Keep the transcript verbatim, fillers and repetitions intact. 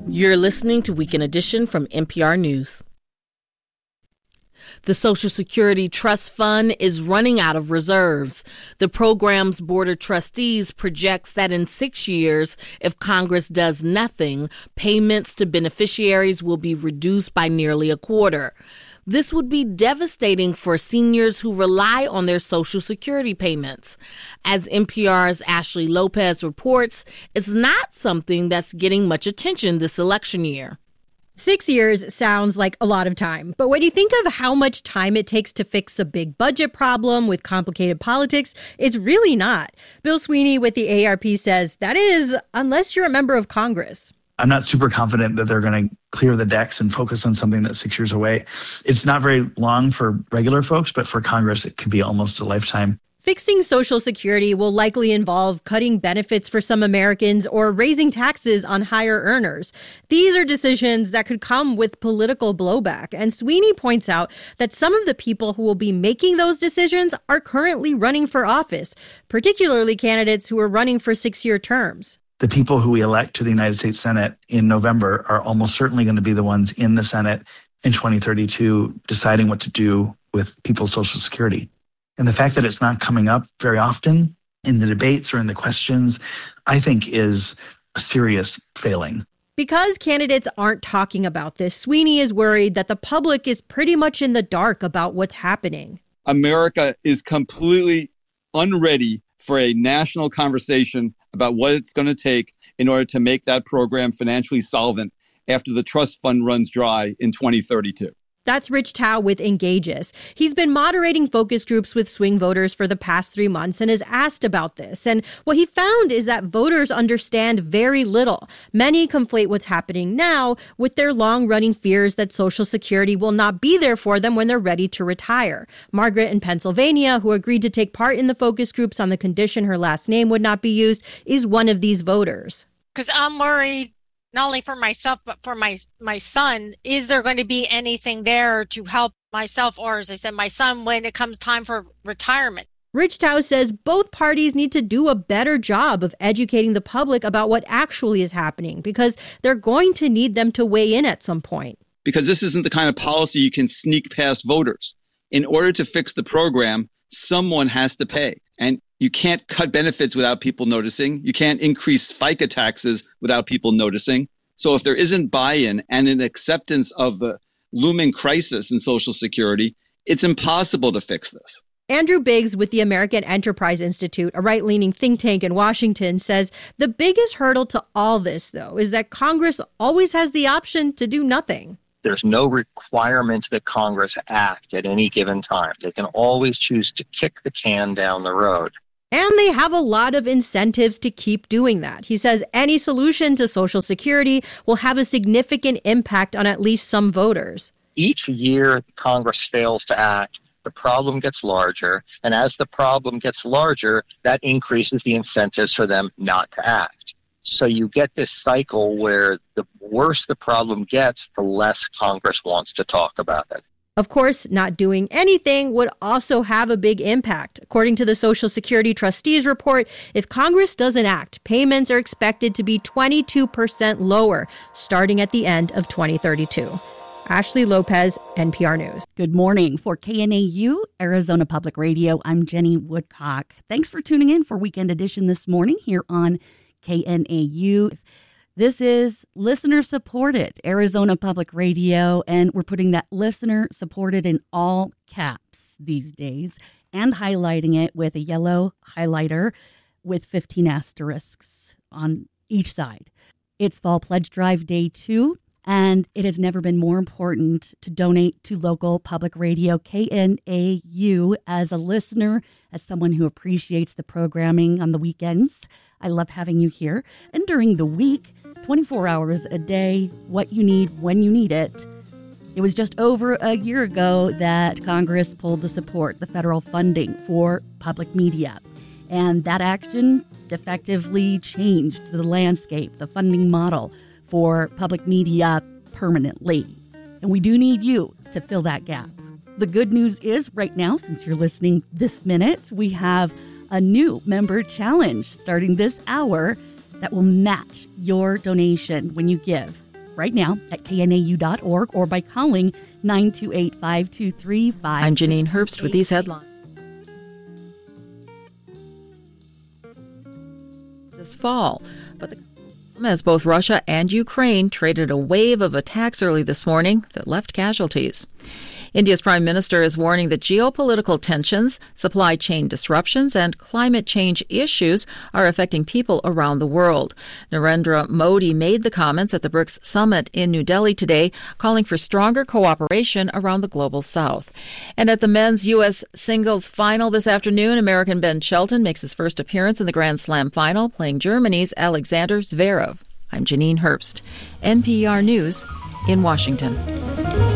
You're listening to Weekend Edition from N P R News. The Social Security Trust Fund is running out of reserves. The program's Board of Trustees projects that in six years, if Congress does nothing, payments to beneficiaries will be reduced by nearly a quarter. This would be devastating for seniors who rely on their Social Security payments. As N P R's Ashley Lopez reports, it's not something that's getting much attention this election year. Six years sounds like a lot of time, but when you think of how much time it takes to fix a big budget problem with complicated politics, it's really not. Bill Sweeney with the A A R P says that is, unless you're a member of Congress. I'm not super confident that they're going to clear the decks and focus on something that's six years away. It's not very long for regular folks, but for Congress, it could be almost a lifetime. Fixing Social Security will likely involve cutting benefits for some Americans or raising taxes on higher earners. These are decisions that could come with political blowback. And Sweeney points out that some of the people who will be making those decisions are currently running for office, particularly candidates who are running for six-year terms. The people who we elect to the United States Senate in November are almost certainly going to be the ones in the Senate in twenty thirty-two deciding what to do with people's Social Security. And the fact that it's not coming up very often in the debates or in the questions, I think is a serious failing. Because candidates aren't talking about this, Sweeney is worried that the public is pretty much in the dark about what's happening. America is completely unready for a national conversation about what it's going to take in order to make that program financially solvent after the trust fund runs dry in twenty thirty-two. That's Rich Tao with Engages. He's been moderating focus groups with swing voters for the past three months and is asked about this. And what he found is that voters understand very little. Many conflate what's happening now with their long-running fears that Social Security will not be there for them when they're ready to retire. Margaret in Pennsylvania, who agreed to take part in the focus groups on the condition her last name would not be used, is one of these voters. Because I'm worried not only for myself, but for my my son. Is there going to be anything there to help myself or, as I said, my son when it comes time for retirement? Rich Tao says both parties need to do a better job of educating the public about what actually is happening because they're going to need them to weigh in at some point. Because this isn't the kind of policy you can sneak past voters. In order to fix the program, someone has to pay. And you can't cut benefits without people noticing. You can't increase FICA taxes without people noticing. So if there isn't buy-in and an acceptance of the looming crisis in Social Security, it's impossible to fix this. Andrew Biggs with the American Enterprise Institute, a right-leaning think tank in Washington, says the biggest hurdle to all this, though, is that Congress always has the option to do nothing. There's no requirement that Congress act at any given time. They can always choose to kick the can down the road. And they have a lot of incentives to keep doing that. He says any solution to Social Security will have a significant impact on at least some voters. Each year Congress fails to act, the problem gets larger. And as the problem gets larger, that increases the incentives for them not to act. So you get this cycle where the worse the problem gets, the less Congress wants to talk about it. Of course, not doing anything would also have a big impact. According to the Social Security Trustees report, if Congress doesn't act, payments are expected to be twenty-two percent lower starting at the end of twenty thirty-two. Ashley Lopez, N P R News. Good morning. For K N A U, Arizona Public Radio, I'm Jenny Woodcock. Thanks for tuning in for Weekend Edition this morning here on K N A U. This is listener-supported Arizona Public Radio, and we're putting that listener-supported in all caps these days and highlighting it with a yellow highlighter with fifteen asterisks on each side. It's Fall Pledge Drive Day two, and it has never been more important to donate to local public radio K N A U as a listener, as someone who appreciates the programming on the weekends. I love having you here. And during the week, twenty-four hours a day, what you need when you need it. It was just over a year ago that Congress pulled the support, the federal funding for public media. And that action effectively changed the landscape, the funding model for public media permanently. And we do need you to fill that gap. The good news is right now, since you're listening this minute, we have a new member challenge starting this hour that will match your donation when you give. right now at K N A U dot org or by calling nine two eight, five two three, five. I'm Janine Herbst with these headlines. This fall, but the as both Russia and Ukraine traded a wave of attacks early this morning that left casualties. India's prime minister is warning that geopolitical tensions, supply chain disruptions, and climate change issues are affecting people around the world. Narendra Modi made the comments at the BRICS summit in New Delhi today, calling for stronger cooperation around the global south. And at the men's U S singles final this afternoon, American Ben Shelton makes his first appearance in the Grand Slam final, playing Germany's Alexander Zverev. I'm Janine Herbst, N P R News in Washington.